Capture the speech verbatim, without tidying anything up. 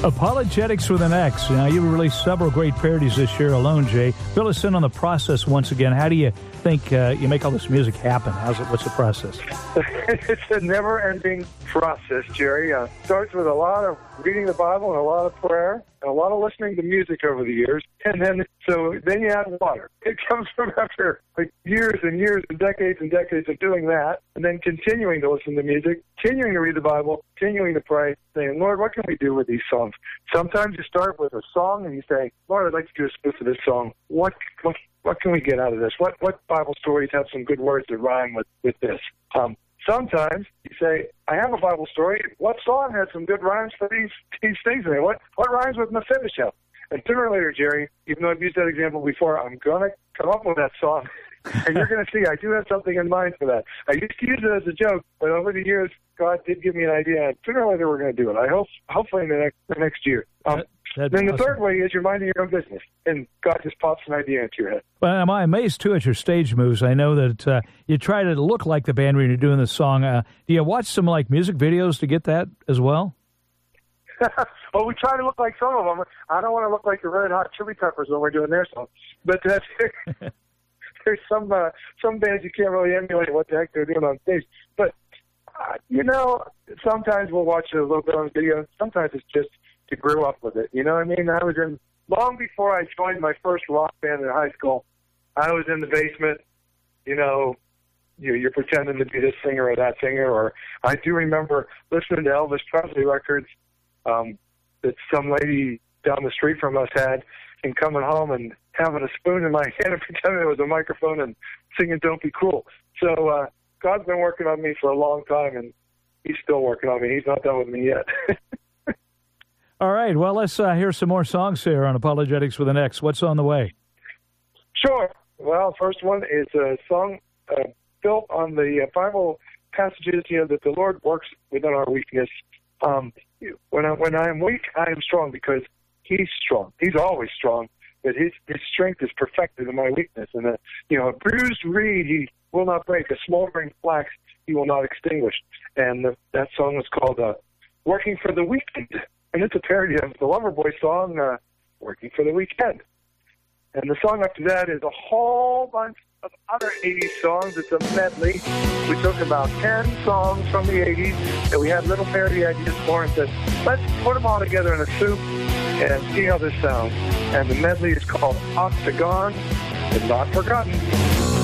Apologetics with an X. Now, you've released several great parodies this year alone, Jay. Fill us in on the process once again. How do you think uh, you make all this music happen? How's it? What's the process? It's a never-ending process, Jerry. Uh, starts with a lot of reading the Bible and a lot of prayer and a lot of listening to music over the years. And then, so then you add water. It comes from after like years and years and decades and decades of doing that, and then continuing to listen to music, continuing to read the Bible, continuing to pray, saying, Lord, what can we do with these songs? Sometimes you start with a song and you say, Lord, I'd like to do a spoof of this song. What, what, what can we get out of this? What, what Bible stories have some good words that rhyme with, with this? Um, Sometimes you say, I have a Bible story. What song has some good rhymes for these these things in it? What, what rhymes with Mephibosheth? And sooner or later, Jerry, even though I've used that example before, I'm going to come up with that song. And you're going to see I do have something in mind for that. I used to use it as a joke, but over the years, God did give me an idea. And sooner or later, we're going to do it. I hope, hopefully in the next, the next year. Um, That'd then the awesome. third way is you're minding your own business, and God just pops an idea into your head. Well, am I amazed, too, at your stage moves? I know that uh, you try to look like the band when you're doing this song. Uh, do you watch some, like, music videos to get that as well? Well, we try to look like some of them. I don't want to look like the Red Hot Chili Peppers when we're doing their song. But that's, there's some uh, some bands you can't really emulate what the heck they're doing on stage. But, uh, you know, sometimes we'll watch it a little bit on video. Sometimes it's just to grow up with it. You know what I mean? I was in, long before I joined my first rock band in high school, I was in the basement, you know, you, you're pretending to be this singer or that singer. Or I do remember listening to Elvis Presley records um, that some lady down the street from us had, and coming home and having a spoon in my hand and pretending it was a microphone and singing Don't Be Cruel. So uh, God's been working on me for a long time, and he's still working on me. He's not done with me yet. All right, well, let's uh, hear some more songs here on Apologetics with an X. What's on the way? Sure. Well, first one is a song uh, built on the uh, Bible passages, you know, that the Lord works within our weakness. Um, when, I, when I am weak, I am strong because he's strong. He's always strong, but his, his strength is perfected in my weakness. And, uh, you know, a bruised reed he will not break, a smoldering flax he will not extinguish. And the, that song is called uh, Working for the Weekend. And it's a parody of the Loverboy song, uh, Working for the Weekend. And the song after that is a whole bunch of other eighties songs. It's a medley. We took about ten songs from the eighties that we had little parody ideas for and said, let's put them all together in a soup and see how this sounds. And the medley is called Octagon and Not Forgotten.